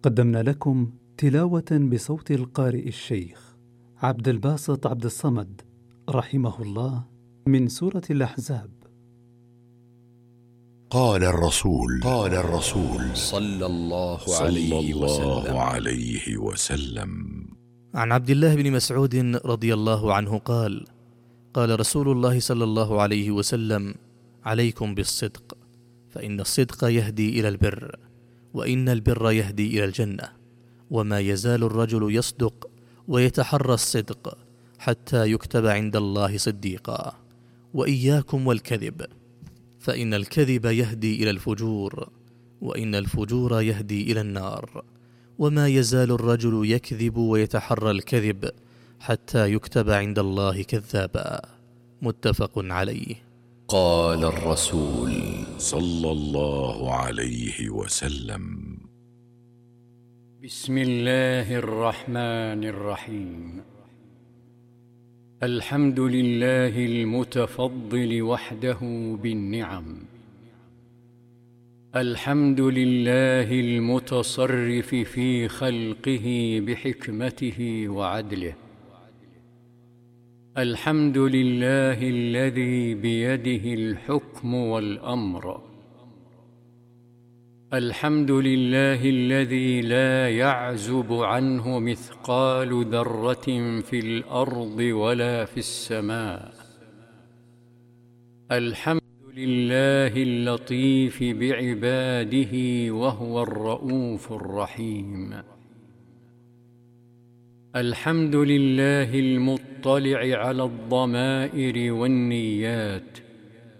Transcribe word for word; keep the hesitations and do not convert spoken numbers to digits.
قدمنا لكم تلاوة بصوت القارئ الشيخ عبد الباسط عبد الصمد رحمه الله من سورة الأحزاب. قال الرسول قال الرسول صلى الله صلى عليه الله وسلم عليه وسلم عن عبد الله بن مسعود رضي الله عنه قال: قال رسول الله صلى الله عليه وسلم: عليكم بالصدق، فإن الصدق يهدي إلى البر، وإن البر يهدي إلى الجنة، وما يزال الرجل يصدق ويتحرى الصدق حتى يكتب عند الله صديقا. وإياكم والكذب، فإن الكذب يهدي إلى الفجور، وإن الفجور يهدي إلى النار، وما يزال الرجل يكذب ويتحرى الكذب حتى يكتب عند الله كذابا. متفق عليه. قال الرسول صلى الله عليه وسلم: بسم الله الرحمن الرحيم. الحمد لله المتفضل وحده بالنعم، الحمد لله المتصرف في خلقه بحكمته وعدله، الحمد لله الذي بيده الحكم والأمر، الحمد لله الذي لا يعزب عنه مثقال ذرة في الأرض ولا في السماء، الحمد لله اللطيف بعباده وهو الرؤوف الرحيم، الحمد لله المطلع على الضمائر والنيات،